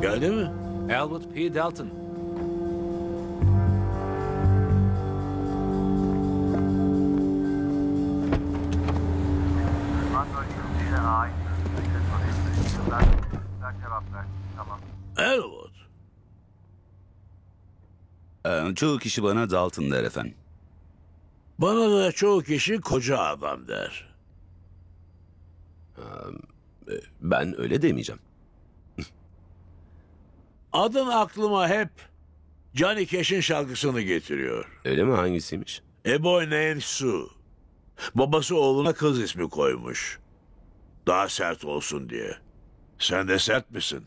Geldi mi? Elwood P. Dalton. Bize ait size sorayım. Ver cevap ver. Tamam. Elwood. Çoğu kişi bana Dalton der efendim. Bana da çoğu kişi koca adam der. Ben öyle demeyeceğim. Adın aklıma hep Johnny Cash'in şarkısını getiriyor. Öyle mi, hangisiymiş? A Boy Named Sue. Babası oğluna kız ismi koymuş. Daha sert olsun diye. Sen de sert misin?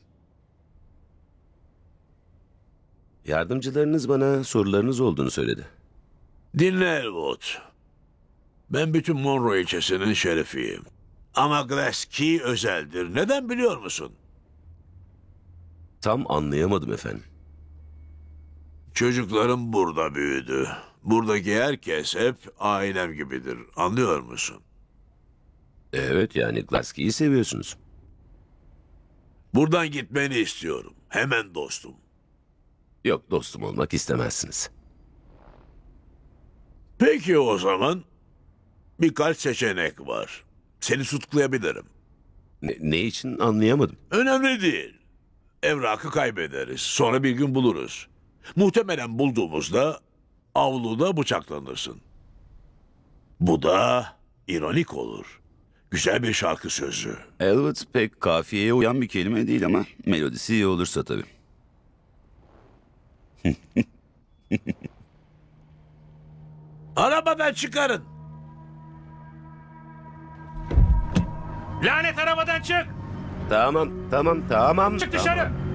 Yardımcılarınız bana sorularınız olduğunu söyledi. Dinle Elwood. Ben bütün Monroe ilçesinin şerifiyim. Ama Glass Key özeldir. Neden biliyor musun? Tam anlayamadım efendim. Çocuklarım burada büyüdü. Buradaki herkes hep ailem gibidir. Anlıyor musun? Evet, yani Glassky'yi seviyorsunuz. Buradan gitmeni istiyorum. Hemen dostum. Yok, dostum olmak istemezsiniz. Peki o zaman birkaç seçenek var. Seni tutuklayabilirim. Ne için anlayamadım. Önemli değil. Evrakı kaybederiz. Sonra bir gün buluruz. Muhtemelen bulduğumuzda avluda bıçaklanırsın. Bu da ironik olur. Güzel bir şarkı sözü. Elwood pek kafiyeye uyan bir kelime değil ama melodisi iyi olursa tabii. Arabadan çıkarın. Lanet arabadan çık! Tamam. Çık dışarı!